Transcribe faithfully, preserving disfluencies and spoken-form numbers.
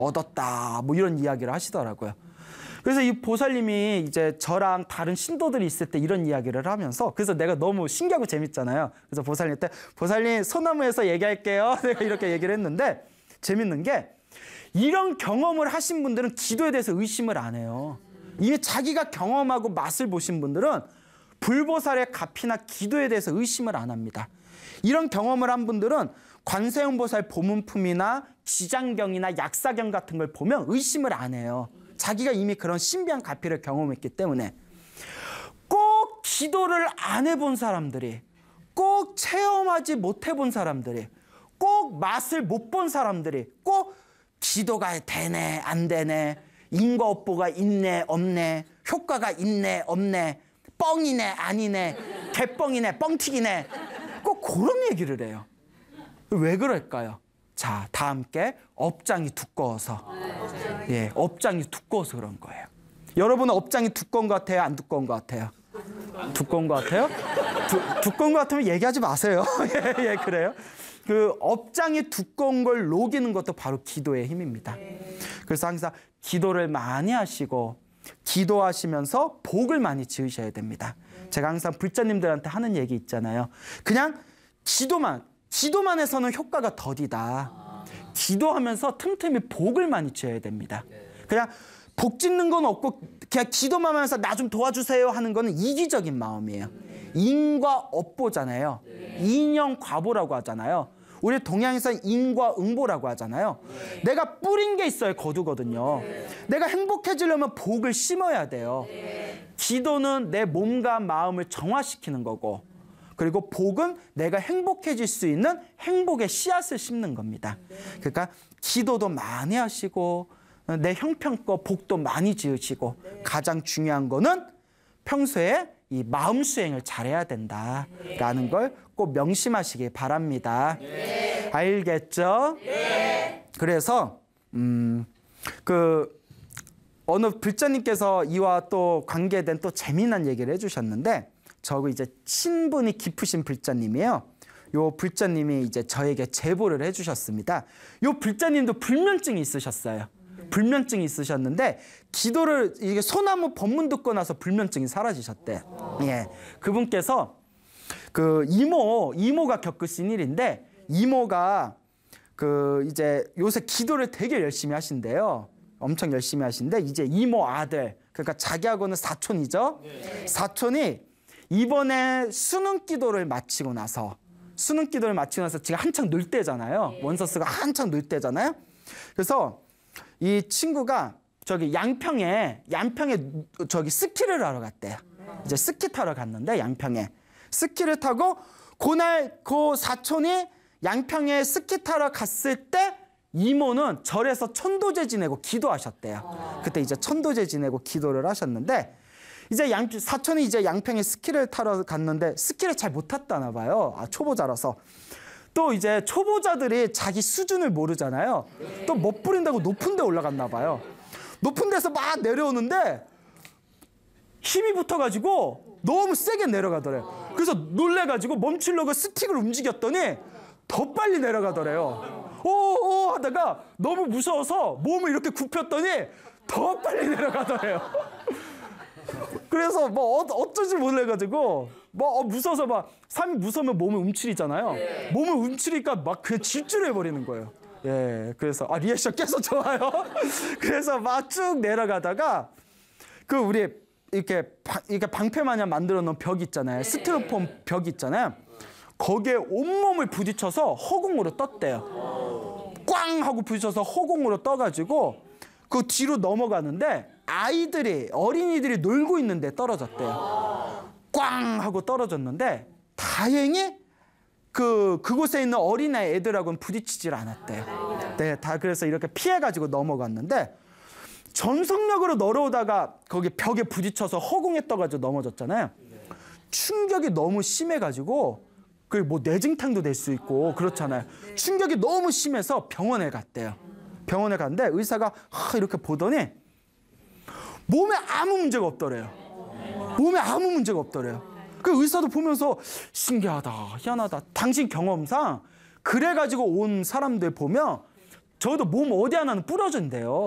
얻었다. 뭐 이런 이야기를 하시더라고요. 그래서 이 보살님이 이제 저랑 다른 신도들이 있을 때 이런 이야기를 하면서, 그래서 내가 너무 신기하고 재밌잖아요. 그래서 보살님한테 보살님 소나무에서 얘기할게요. 내가 이렇게 얘기를 했는데 재밌는 게 이런 경험을 하신 분들은 기도에 대해서 의심을 안 해요. 이미 자기가 경험하고 맛을 보신 분들은 불보살의 가피나 기도에 대해서 의심을 안 합니다. 이런 경험을 한 분들은 관세음보살 보문품이나 지장경이나 약사경 같은 걸 보면 의심을 안 해요. 자기가 이미 그런 신비한 가피를 경험했기 때문에. 꼭 기도를 안 해본 사람들이, 꼭 체험하지 못해본 사람들이, 꼭 맛을 못 본 사람들이 꼭 기도가 되네 안 되네, 인과업보가 있네 없네, 효과가 있네 없네, 뻥이네 아니네, 개뻥이네 뻥튀기네, 꼭 그런 얘기를 해요. 왜 그럴까요? 자, 다 함께 업장이 두꺼워서. 예, 업장이 두꺼워서 그런 거예요. 여러분은 업장이 두꺼운 것 같아요? 안 두꺼운 것 같아요? 두꺼운 것 같아요? 두, 두꺼운 것 같으면 얘기하지 마세요. 예, 예, 그래요. 그 업장이 두꺼운 걸 녹이는 것도 바로 기도의 힘입니다. 그래서 항상 기도를 많이 하시고 기도하시면서 복을 많이 지으셔야 됩니다. 제가 항상 불자님들한테 하는 얘기 있잖아요. 그냥 기도만, 기도만 해서는 효과가 더디다. 기도하면서 틈틈이 복을 많이 지어야 됩니다. 그냥 복 짓는 건 없고 그냥 기도만 하면서 나 좀 도와주세요 하는 거는 이기적인 마음이에요. 인과 업보잖아요. 인영 과보라고 하잖아요. 우리 동양에서 인과 응보라고 하잖아요. 내가 뿌린 게 있어야 거두거든요. 내가 행복해지려면 복을 심어야 돼요. 기도는 내 몸과 마음을 정화시키는 거고, 그리고 복은 내가 행복해질 수 있는 행복의 씨앗을 심는 겁니다. 그러니까 기도도 많이 하시고 내 형편껏 복도 많이 지으시고, 가장 중요한 거는 평소에 이 마음 수행을 잘해야 된다라는 걸 꼭 명심하시기 바랍니다. 네. 알겠죠? 네. 그래서 음, 그 어느 불자님께서 이와 또 관계된 또 재미난 얘기를 해주셨는데, 저거 이제 신분이 깊으신 불자님이에요. 요 불자님이 이제 저에게 제보를 해주셨습니다. 요 불자님도 불면증이 있으셨어요. 불면증이 있으셨는데 기도를 이게 소나무 법문 듣고 나서 불면증이 사라지셨대. 예, 그분께서 그 이모 이모가 겪으신 일인데, 이모가 그 이제 요새 기도를 되게 열심히 하신대요. 엄청 열심히 하신데 이제 이모 아들, 그러니까 자기하고는 사촌이죠. 네. 사촌이 이번에 수능 기도를 마치고 나서 수능 기도를 마치고 나서 지금 한창 놀 때잖아요. 네. 원서스가 한창 놀 때잖아요. 그래서 이 친구가 저기 양평에 양평에 저기 스키를 하러 갔대요. 이제 스키 타러 갔는데 양평에 스키를 타고 그날 그 사촌이 양평에 스키 타러 갔을 때 이모는 절에서 천도제 지내고 기도하셨대요. 그때 이제 천도제 지내고 기도를 하셨는데, 이제 양, 사촌이 이제 양평에 스키를 타러 갔는데 스키를 잘 못 탔다나 봐요. 아, 초보자라서. 또 이제 초보자들이 자기 수준을 모르잖아요. 또 못 부린다고 높은 데 올라갔나 봐요. 높은 데서 막 내려오는데 힘이 붙어가지고 너무 세게 내려가더래요. 그래서 놀래가지고 멈추려고 스틱을 움직였더니 더 빨리 내려가더래요. 오오 하다가 너무 무서워서 몸을 이렇게 굽혔더니 더 빨리 내려가더래요. 그래서 뭐 어쩌지 못해가지고 뭐 무서워서 막 사람이 무서우면 몸을 움츠리잖아요. 네. 몸을 움츠리니까 막 그냥 질주를 해버리는 거예요. 예, 그래서 아 리액션 계속 좋아요. 그래서 막 쭉 내려가다가 그 우리 이렇게 바, 이렇게 방패 마냥 만들어 놓은 벽 있잖아요. 스티로폼 벽 있잖아요. 거기에 온몸을 부딪혀서 허공으로 떴대요. 꽝 하고 부딪혀서 허공으로 떠가지고 그 뒤로 넘어가는데 아이들이 어린이들이 놀고 있는데 떨어졌대요. 꽝 하고 떨어졌는데 다행히 그 그곳에 있는 어린애 애들하고는 부딪히질 않았대요. 네, 다 그래서 이렇게 피해가지고 넘어갔는데, 전속력으로 넘어오다가 거기 벽에 부딪혀서 허공에 떠가지고 넘어졌잖아요. 충격이 너무 심해가지고 그 뭐 뇌증탕도 될 수 있고 그렇잖아요. 충격이 너무 심해서 병원에 갔대요. 병원에 갔는데 의사가 하 이렇게 보더니 몸에 아무 문제가 없더래요. 몸에 아무 문제가 없더래요. 그 의사도 보면서 신기하다, 희한하다. 당신 경험상 그래가지고 온 사람들 보면 적어도 몸 어디 하나는 부러진대요.